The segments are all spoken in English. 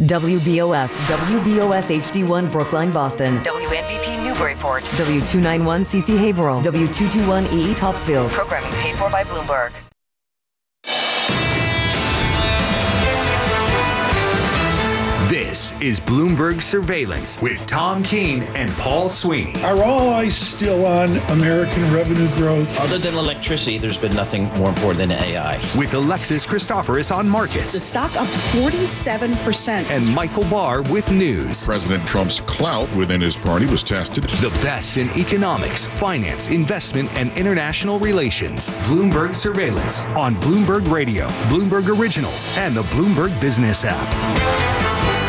WBOS HD1 Brookline, Boston. WNBP Newburyport. W291 CC Haverhill. W221 EE Topsfield. Programming paid for by Bloomberg. This is Bloomberg Surveillance with Tom Keene and Paul Sweeney. Are all eyes still on American revenue growth? Other than electricity, there's been nothing more important than AI. With Alexis Christoforous on markets. The stock up 47%. And Michael Barr with news. President Trump's clout within his party was tested. The best in economics, finance, investment, and international relations. Bloomberg Surveillance on Bloomberg Radio, Bloomberg Originals, and the Bloomberg Business app.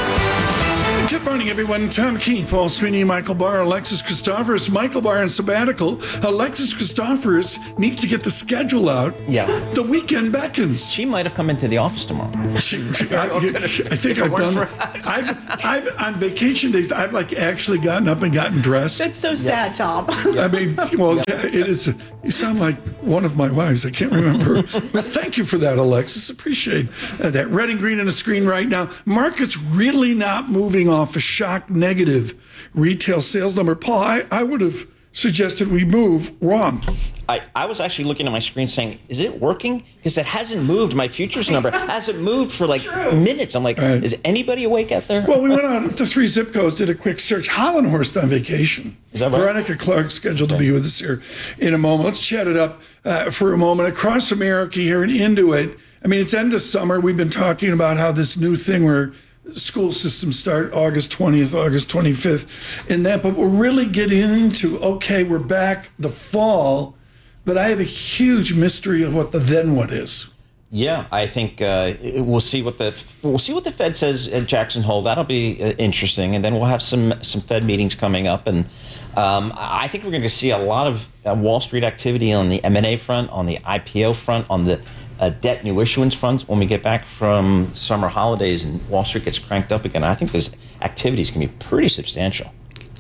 Good morning, everyone. Tom Keene, Paul Sweeney, Michael Barr, Alexis Christoforous. Michael Barr on sabbatical. Alexis Christoforous needs to get the schedule out. Yeah. The weekend beckons. She might have come into the office tomorrow. I think I've done that. I've on vacation days, I've actually gotten up and gotten dressed. That's so sad, Tom. I mean, well, it is. You sound like one of my wives. I can't remember. But thank you for that, Alexis. Appreciate that. Red and green on the screen right now. Market's really not moving off a shock negative retail sales number. Paul, I would have suggested we move wrong. I was actually looking at my screen saying, is it working? Because it hasn't moved. My futures number hasn't moved for minutes. I'm like, Is anybody awake out there? Well, we went on to 3 zip codes, did a quick search. Hollenhorst on vacation. Is that right? Veronica Clark scheduled to be with us here in a moment. Let's chat it up for a moment. Across America here and into it. I mean, it's end of summer. We've been talking about how this new thing where school systems start August 20th, August 25th, and that, but we're really getting into, okay, we're back the fall, but I have a huge mystery of what the then what is. Yeah, I think we'll see what the Fed says at Jackson Hole. That'll be interesting, and then we'll have some Fed meetings coming up, and I think we're going to see a lot of Wall Street activity on the M&A front, on the IPO front, on the debt new issuance funds when we get back from summer holidays and Wall Street gets cranked up again. I think this activity is going to be pretty substantial.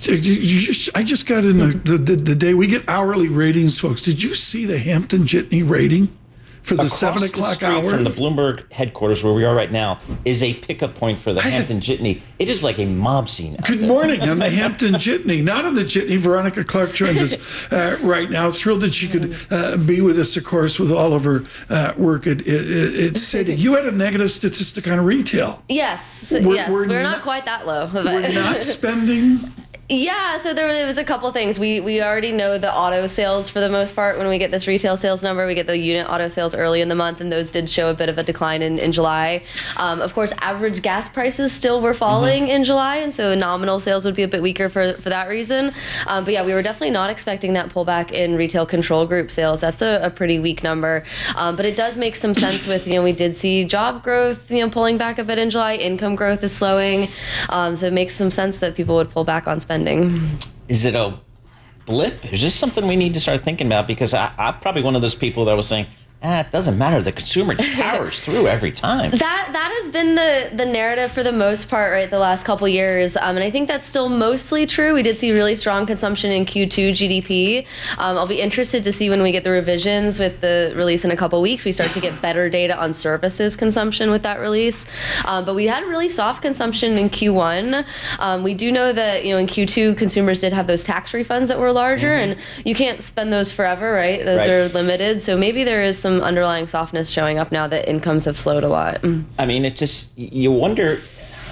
I just got in the day we get hourly ratings, folks. Did you see the Hampton Jitney rating for the 7 o'clock hour? From the Bloomberg headquarters where we are right now is a pickup point for the Hampton Jitney. It is like a mob scene. Good morning on the Hampton Jitney. Not on the Jitney. Veronica Clark joins us right now. Thrilled that she could be with us, of course, with all of her work at Citi. You had a negative statistic on retail. Yes. We're not quite that low. We're not spending. Yeah, so there was a couple things. We already know the auto sales for the most part. When we get this retail sales number, we get the unit auto sales early in the month, and those did show a bit of a decline in July. Of course, average gas prices still were falling in July, and so nominal sales would be a bit weaker for that reason. But yeah, we were definitely not expecting that pullback in retail control group sales. That's a pretty weak number. But it does make some sense with, we did see job growth, pulling back a bit in July. Income growth is slowing. So it makes some sense that people would pull back on spending. Is it a blip? Is this something we need to start thinking about? Because I'm probably one of those people that was saying, it doesn't matter. The consumer powers through every time. That has been the narrative for the most part, right, the last couple years. And I think that's still mostly true. We did see really strong consumption in Q2 GDP. I'll be interested to see when we get the revisions with the release in a couple weeks. We start to get better data on services consumption with that release. But we had really soft consumption in Q1. We do know that, in Q2, consumers did have those tax refunds that were larger, and you can't spend those forever, right? Those are limited. So maybe there is some underlying softness showing up now that incomes have slowed a lot. I mean, it just, you wonder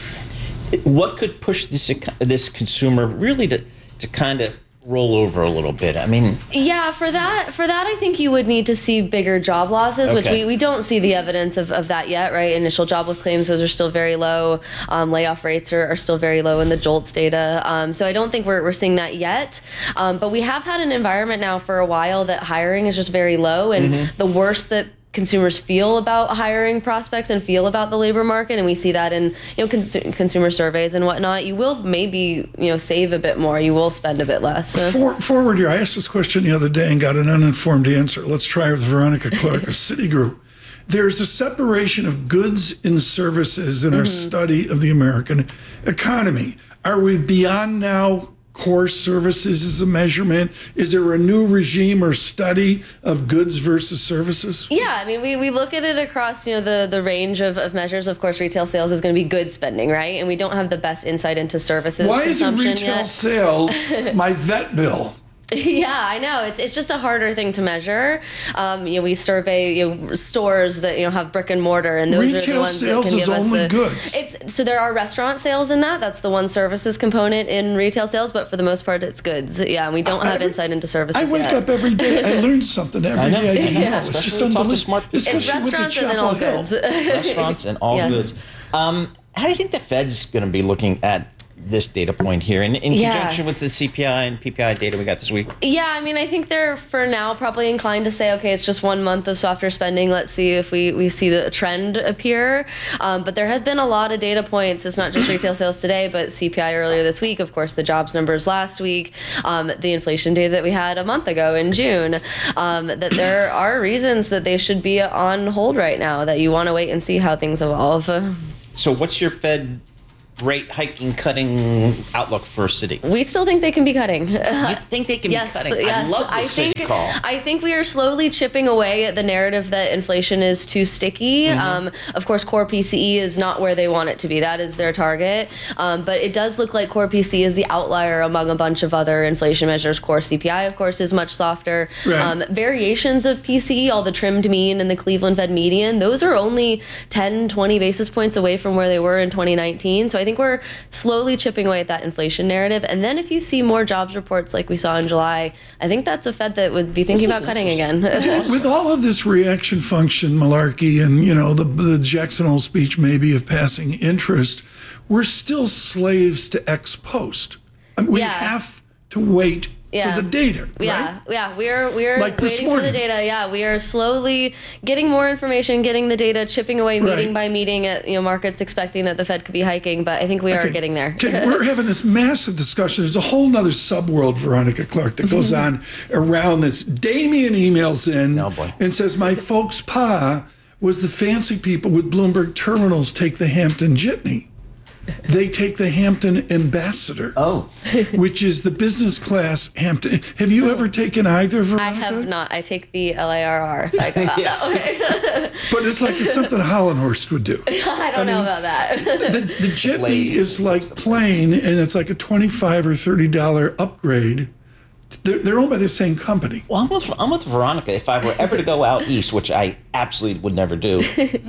what could push this consumer really to kind of roll over a little bit. I mean, yeah, for that I think you would need to see bigger job losses, which we don't see the evidence of that yet, right? Initial jobless claims, those are still very low. Layoff rates are still very low in the JOLTS data. So I don't think we're seeing that yet. But we have had an environment now for a while that hiring is just very low, and the worse that consumers feel about hiring prospects and feel about the labor market, and we see that in consumer surveys and whatnot, you will maybe save a bit more, you will spend a bit less. Forward here, I asked this question the other day and got an uninformed answer. Let's try with Veronica Clark of Citigroup. There's a separation of goods and services in our study of the American economy. Are we beyond now core services as a measurement? Is there a new regime or study of goods versus services? Yeah, I mean, we look at it across, the range of measures. Of course, retail sales is going to be good spending, right? And we don't have the best insight into services Why isn't consumption retail yet. sales my vet bill? Yeah, I know. It's just a harder thing to measure. We survey stores that have brick and mortar, and those are the Retail ones that sales can is give us only the goods. So there are restaurant sales in that. That's the one services component in retail sales, but for the most part, it's goods. Yeah, and we don't have insight into services I wake yet. up every day. I learn something every day. I didn't know. It's just Especially talk to unbelievable. smart people. It's 'cause It's she went to restaurants and then all Chapel Hill. goods. Restaurants and all Yes. goods. How do you think the Fed's going to be looking at this data point here in conjunction with the CPI and PPI data we got this week? Yeah, I mean, I think they're, for now, probably inclined to say, okay, it's just 1 month of softer spending. Let's see if we see the trend appear. But there have been a lot of data points. It's not just retail sales today, but CPI earlier this week, of course, the jobs numbers last week, the inflation data that we had a month ago in June, that there are reasons that they should be on hold right now, that you want to wait and see how things evolve. So what's your Fed rate hiking, cutting outlook for Citi? We still think they can be cutting. You think they can be cutting? I love the Citi call. I think we are slowly chipping away at the narrative that inflation is too sticky. Of course, core PCE is not where they want it to be. That is their target. But it does look like core PCE is the outlier among a bunch of other inflation measures. Core CPI, of course, is much softer. Right. Variations of PCE, all the trimmed mean and the Cleveland Fed median, those are only 10, 20 basis points away from where they were in 2019. So I think we're slowly chipping away at that inflation narrative. And then if you see more jobs reports like we saw in July, I think that's a Fed that would be thinking about cutting again. With all of this reaction function malarkey and, the Jackson Hole speech maybe of passing interest, we're still slaves to ex post. I mean, we have to wait for the data, right? Yeah, we're Like this waiting for the morning. data. Yeah, we are slowly getting more information, getting the data, chipping away meeting by meeting at markets expecting that the Fed could be hiking, but I think we are getting there. Okay, we're having this massive discussion. There's a whole nother subworld, Veronica Clark, that goes on around this. Damien emails in and says, my folks' pa was the fancy people with Bloomberg Terminals take the Hampton Jitney. They take the Hampton Ambassador. Which is the business class Hampton. Have you ever taken either, Veronica? I have not. I take the LIRR. If I go out that way. But it's something Hollenhorst would do. I don't know about that. The Jitney is like plain, and it's like a $25 or $30 upgrade. They're owned by the same company. Well, I'm with Veronica. If I were ever to go out east, which I absolutely would never do,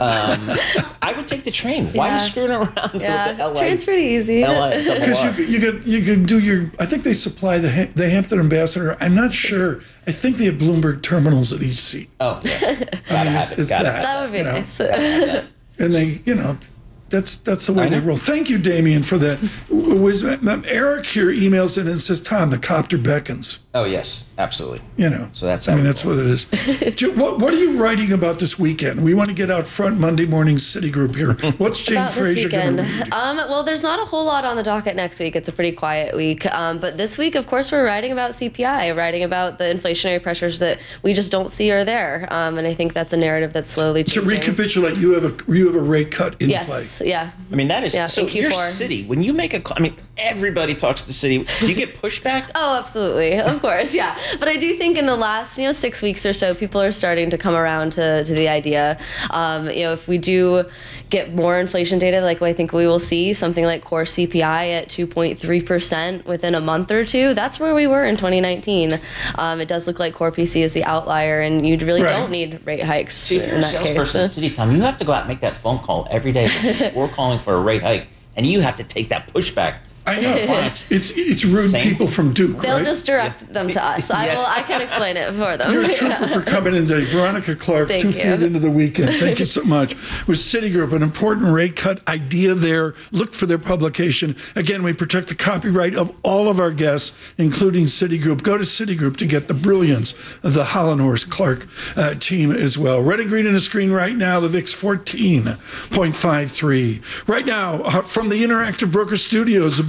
I would take the train. Why are you screwing around with the LA? Train's pretty easy. Because you could do your. I think they supply the Hampton Ambassador. I'm not sure. I think they have Bloomberg Terminals at each seat. Oh, yeah. Gotta have it. It's Gotta that. That would be nice. And they, that's the way they roll. Thank you, Damien, for that. Eric here emails in and says, Tom, the copter beckons. Oh, yes, absolutely. So that's that's what it is. What are you writing about this weekend? We want to get out front Monday morning Citigroup here. What's Jane About this Fraser going weekend. to read? Well, there's not a whole lot on the docket next week. It's a pretty quiet week. But this week, of course, we're writing about CPI, writing about the inflationary pressures that we just don't see are there. And I think that's a narrative that's slowly To changing. recapitulate, you have a rate cut in play. Yeah. I mean, that is so. in Your Q4. Citi, when you make everybody talks to Citi. Do you get pushback? Oh, absolutely. Of course, yeah. But I do think in the last, 6 weeks or so, people are starting to come around to the idea. If we do get more inflation data, like I think we will see, something like core CPI at 2.3% within a month or two, that's where we were in 2019. It does look like core PC is the outlier, and you really don't need rate hikes See, if you're in a that salesperson at case. Citi, Tom, you have to go out and make that phone call every day. We're calling for a rate hike, and you have to take that pushback. I know. It's rude Same. people from Duke, They'll right? just direct them to us. I can explain it for them. You're a trooper for coming in today. Veronica Clark, Thank 2 you. feet into the weekend. Thank you so much. With Citigroup, an important rate cut idea there. Look for their publication. Again, we protect the copyright of all of our guests, including Citigroup. Go to Citigroup to get the brilliance of the Hollenhorst Clark team as well. Red and green on the screen right now, the VIX 14.53. Right now, from the Interactive Broker Studios, the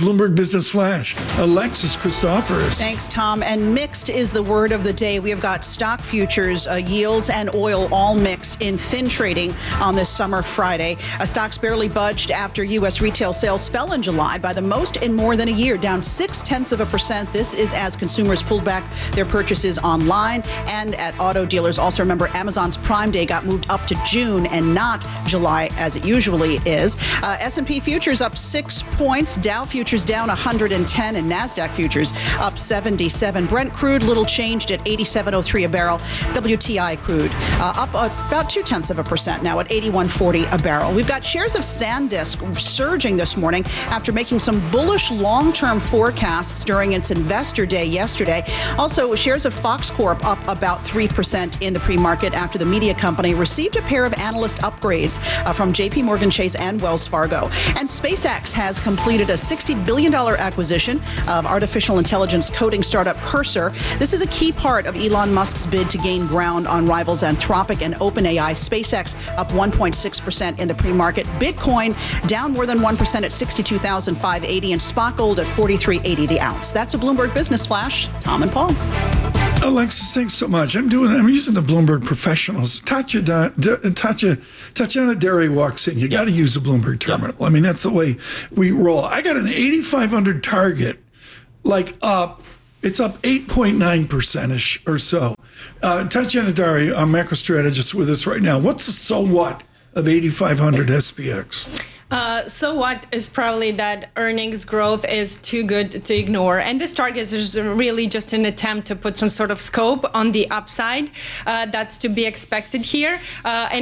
Bloomberg Business Flash. Alexis Christoforous. Thanks, Tom. And mixed is the word of the day. We have got stock futures, yields, and oil all mixed in thin trading on this summer Friday. Stocks barely budged after U.S. retail sales fell in July by the most in more than a year, down 0.6%. This is as consumers pulled back their purchases online and at auto dealers. Also, remember, Amazon's Prime Day got moved up to June and not July as it usually is. S&P futures up 6 points, Dow futures down 110, and NASDAQ futures up 77. Brent crude little changed at 87.03 a barrel. WTI crude up about 0.2% now at 81.40 a barrel. We've got shares of SanDisk surging this morning after making some bullish long-term forecasts during its investor day yesterday. Also, shares of Fox Corp up about 3% in the pre-market after the media company received a pair of analyst upgrades from JP Morgan Chase and Wells Fargo. And SpaceX has completed a $60 billion acquisition of artificial intelligence coding startup Cursor. This is a key part of Elon Musk's bid to gain ground on rivals Anthropic and OpenAI. SpaceX up 1.6% in the pre-market. Bitcoin down more than 1% at 62,580, and spot gold at 43.80 the ounce. That's a Bloomberg Business Flash. Tom and Paul. Alexis, thanks so much. I'm using the Bloomberg Professionals. Tatiana Derry walks in. You got to use the Bloomberg terminal. I mean, that's the way we roll. I got an 8,500 target, up. It's up 8.9% or so. Tatiana Derry, our macro strategist, with us right now. What's the so what of 8,500 SPX? So what is probably that earnings growth is too good to ignore. And this target is really just an attempt to put some sort of scope on the upside that's to be expected here. And